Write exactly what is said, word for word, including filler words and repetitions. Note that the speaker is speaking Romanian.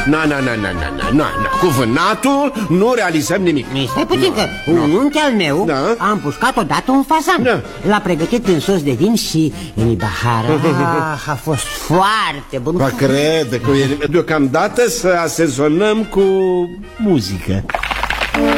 Na, na, na, na, na, na, na, na. Cu vânatul nu realizăm nimic. Stai puțin că un unchi al meu Da. a împușcat odată un fazan. Da. L-a pregătit în sos de vin și în bahara. Ah, a fost foarte bun. Vă cred că e... Deocamdată să asezonăm cu muzică.